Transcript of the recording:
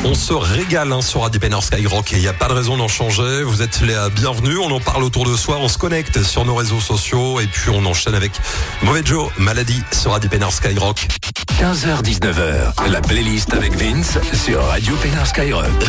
On se régale sur Radio Penner Skyrock et il n'y a pas de raison d'en changer. Vous êtes les bienvenus, on en parle autour de soi, on se connecte sur nos réseaux sociaux et puis on enchaîne avec Mauvais Joe, Maladie sur Radio Penner Skyrock. 15h-19h, la playlist avec Vince sur Radio Penner Skyrock.